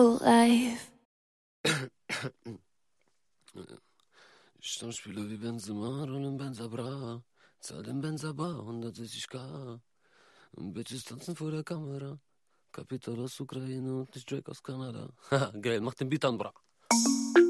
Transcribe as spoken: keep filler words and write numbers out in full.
Life. Stammspieler wie Benzema, rollen Benza Bra, zahl den Benza Bar, hundertsechzig K. Bitches tanzen vor der Kamera, Kapital aus Ukraine und nicht Drake aus Kanada. Haha, geil, mach den Beat an, bra.